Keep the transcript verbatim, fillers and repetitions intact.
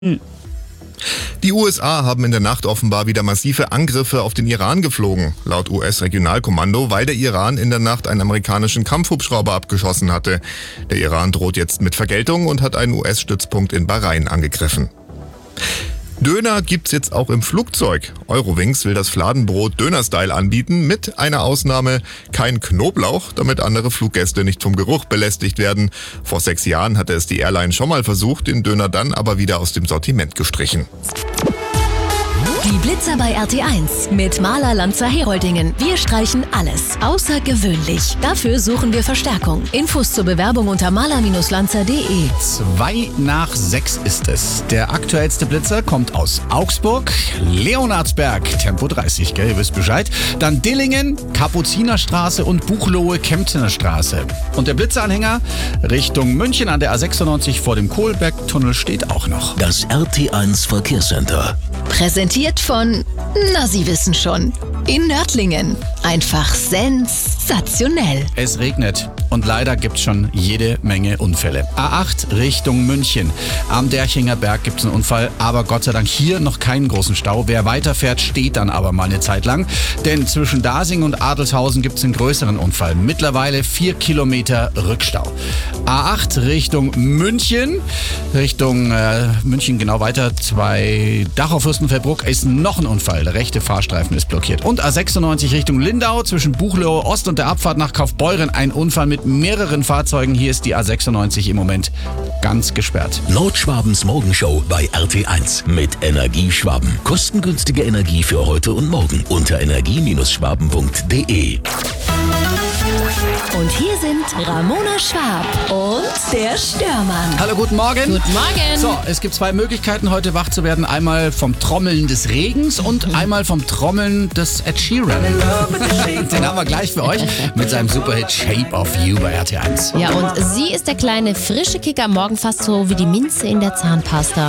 Die U S A haben in der Nacht offenbar wieder massive Angriffe auf den Iran geflogen, laut U S-Regionalkommando, weil der Iran in der Nacht einen amerikanischen Kampfhubschrauber abgeschossen hatte. Der Iran droht jetzt mit Vergeltung und hat einen U S-Stützpunkt in Bahrain angegriffen. Döner gibt's jetzt auch im Flugzeug. Eurowings will das Fladenbrot Döner-Style anbieten, mit einer Ausnahme: kein Knoblauch, damit andere Fluggäste nicht vom Geruch belästigt werden. Vor sechs Jahren hatte es die Airline schon mal versucht, den Döner dann aber wieder aus dem Sortiment gestrichen. Die Blitzer bei R T eins mit Maler Lanzer Heroldingen. Wir streichen alles außergewöhnlich. Dafür suchen wir Verstärkung. Infos zur Bewerbung unter maler lanzer punkt de. Zwei nach sechs ist es. Der aktuellste Blitzer kommt aus Augsburg, Leonardsberg, Tempo dreißig, gell, ihr wisst Bescheid. Dann Dillingen, Kapuzinerstraße und Buchloe, Kemptener Straße. Und der Blitzeranhänger Richtung München an der A sechsundneunzig vor dem Kohlbergtunnel steht auch noch. Das R T eins Verkehrscenter. Präsentiert von, na Sie wissen schon, in Nördlingen. Einfach sensationell. Es regnet und leider gibt's schon jede Menge Unfälle. A acht Richtung München. Am Derchinger Berg gibt's einen Unfall, aber Gott sei Dank hier noch keinen großen Stau. Wer weiterfährt, steht dann aber mal eine Zeit lang. Denn zwischen Dasing und Adelshausen gibt's einen größeren Unfall. Mittlerweile vier Kilometer Rückstau. A acht Richtung München. Richtung äh, München genau weiter. Zwei Dachau-Fürstenfeldbruck ist noch ein Unfall. Der rechte Fahrstreifen ist blockiert. Und A sechsundneunzig Richtung Lindau zwischen Buchloe Ost und der Abfahrt nach Kaufbeuren. Ein Unfall mit mehreren Fahrzeugen. Hier ist die A sechsundneunzig im Moment ganz gesperrt. Nordschwabens Morgenshow bei R T eins mit Energieschwaben. Kostengünstige Energie für heute und morgen unter energie schwaben punkt de. Und hier sind Ramona Schwab und der Störmann. Hallo, guten Morgen. Guten Morgen. So, es gibt zwei Möglichkeiten, heute wach zu werden. Einmal vom Trommeln des Regens und einmal vom Trommeln des Ed Sheeran. Den haben wir gleich für euch mit seinem Superhit Shape of You bei R T eins. Ja, und sie ist der kleine frische Kicker, morgen fast so wie die Minze in der Zahnpasta.